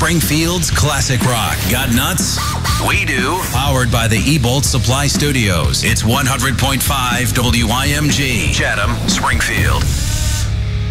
Springfield's classic rock. Got nuts? We do. Powered by the E-Bolt Supply Studios. It's 100.5 WIMG. Chatham, Springfield.